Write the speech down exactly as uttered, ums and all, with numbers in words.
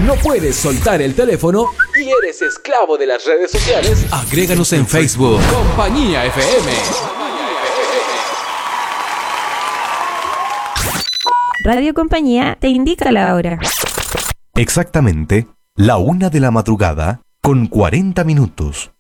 no puedes soltar el teléfono y eres esclavo de las redes sociales, agréganos en Facebook. Compañía F M. Radio Compañía te indica la hora. Exactamente, la una de la madrugada con cuarenta minutos.